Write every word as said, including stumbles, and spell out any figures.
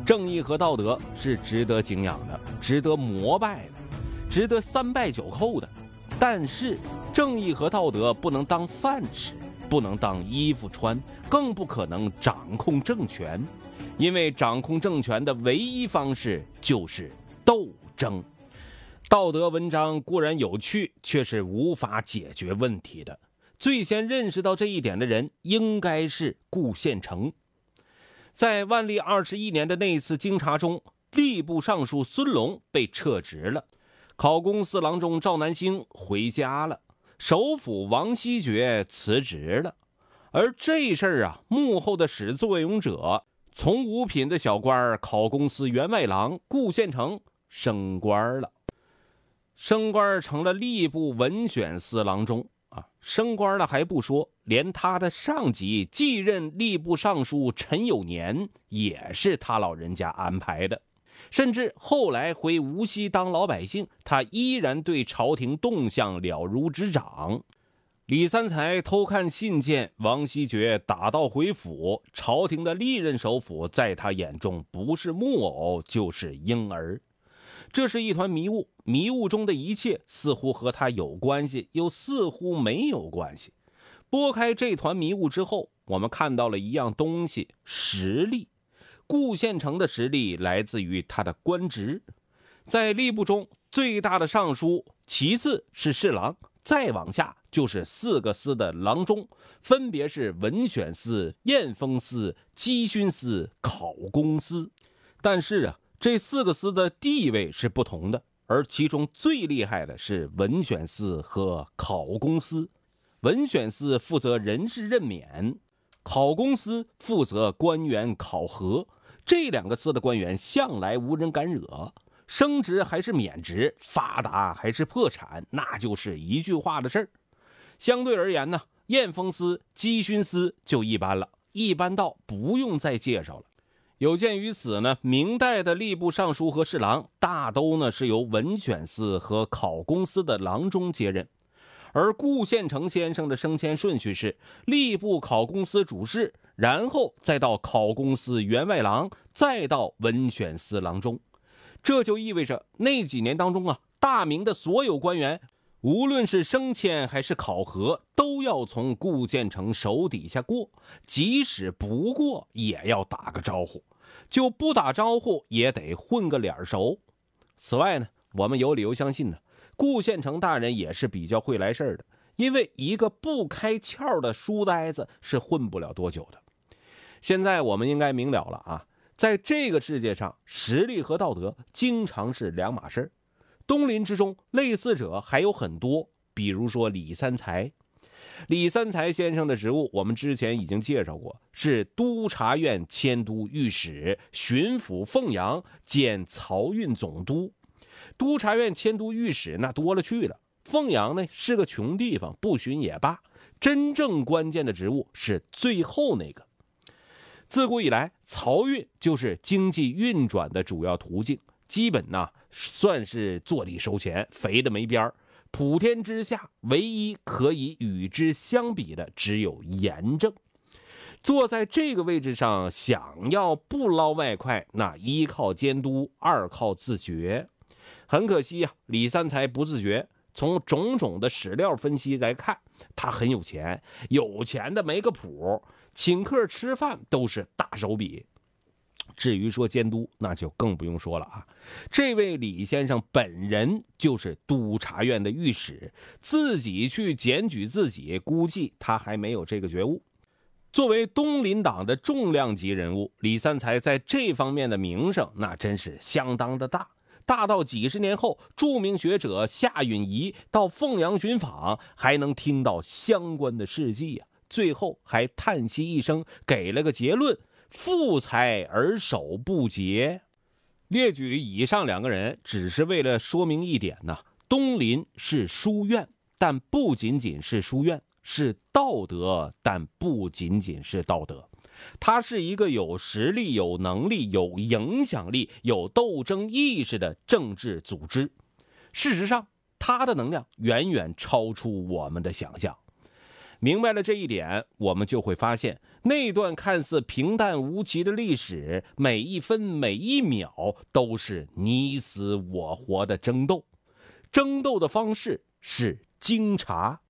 正义和道德是值得敬仰的，值得膜拜的，值得三拜九叩的。但是正义和道德不能当饭吃，不能当衣服穿，更不可能掌控政权，因为掌控政权的唯一方式就是斗争。道德文章固然有趣，却是无法解决问题的。最先认识到这一点的人应该是顾宪成。在万历二十一年的那次京察中，吏部尚书孙龙被撤职了，考功司郎中赵南星回家了，首辅王希爵辞职了。而这事儿啊，幕后的始作俑者，从五品的小官考功司员外郎顾宪成升官了，升官成了吏部文选司郎中啊。升官了还不说，连他的上级继任吏部尚书陈有年也是他老人家安排的。甚至后来回无锡当老百姓，他依然对朝廷动向了如指掌。李三才偷看信件，王希爵打道回府，朝廷的历任首辅在他眼中不是木偶就是婴儿。这是一团迷雾，迷雾中的一切似乎和他有关系，又似乎没有关系。拨开这团迷雾之后，我们看到了一样东西，实力。顾宪成的实力来自于他的官职，在吏部中最大的尚书，其次是侍郎，再往下就是四个司的郎中，分别是文选司、验封司、稽勋司、考功司。但是啊，这四个司的地位是不同的，而其中最厉害的是文选司和考功司。文选司负责人事任免，考功司负责官员考核。这两个司的官员向来无人敢惹，升职还是免职，发达还是破产，那就是一句话的事儿。相对而言呢，验封司、稽勋司就一般了，一般到不用再介绍了。有鉴于此呢，明代的吏部尚书和侍郎大都呢是由文选司和考功司的郎中接任。而顾宪成先生的升迁顺序是吏部考功司主事，然后再到考功司员外郎，再到文选司郎中。这就意味着那几年当中啊，大明的所有官员，无论是升迁还是考核，都要从顾宪成手底下过，即使不过也要打个招呼，就不打招呼也得混个脸熟。此外呢，我们有理由相信呢，顾宪成大人也是比较会来事儿的，因为一个不开窍的书呆子是混不了多久的。现在我们应该明了了啊，在这个世界上，实力和道德经常是两码事。东林之中类似者还有很多，比如说李三才。李三才先生的职务我们之前已经介绍过，是督察院迁都御史、巡抚凤阳兼漕运总督。督察院迁都御史那多了去了，凤阳呢是个穷地方，不巡也罢，真正关键的职务是最后那个。自古以来，漕运就是经济运转的主要途径，基本呢算是坐地收钱，肥的没边儿。普天之下，唯一可以与之相比的只有盐政。坐在这个位置上，想要不捞外快，那一靠监督，二靠自觉。很可惜啊，李三才不自觉。从种种的史料分析来看，他很有钱，有钱的没个谱，请客吃饭都是大手笔。至于说监督，那就更不用说了啊。这位李先生本人就是督察院的御史，自己去检举自己，估计他还没有这个觉悟。作为东林党的重量级人物，李三才在这方面的名声那真是相当的大。大到几十年后，著名学者夏允彝到凤阳寻访，还能听到相关的事迹啊。最后还叹息一声，给了个结论：富才而手不洁。列举以上两个人，只是为了说明一点呢：东林是书院，但不仅仅是书院；是道德，但不仅仅是道德。它是一个有实力、有能力、有影响力、有斗争意识的政治组织。事实上，它的能量远远超出我们的想象。明白了这一点，我们就会发现， 那段看似平淡无奇的历史，每一分每一秒都是你死我活的争斗，争斗的方式是经查。